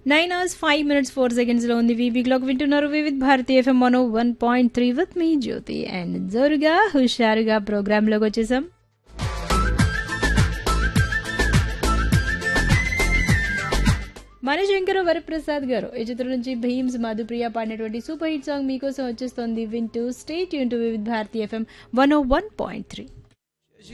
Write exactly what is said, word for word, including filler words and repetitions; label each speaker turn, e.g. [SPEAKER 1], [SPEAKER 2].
[SPEAKER 1] Nine hours five minutes four seconds లో ఉంది VB clock. వింటున్నారు Vividh Bharati FM one one point three with me Jyothi. And జోరుగా హుషారుగా programme లోకి వచ్చేసాం. మణిశంకర్ వరప్రసాద్ గారు ఈ చిత్రం నుంచి భీమ్స్ మధుప్రియ పాడినటువంటి సూపర్ హిట్ సాంగ్ మీకోసం వచ్చేస్తోంది. వింటూ stay tune to Vividh Bharati FM one one point three.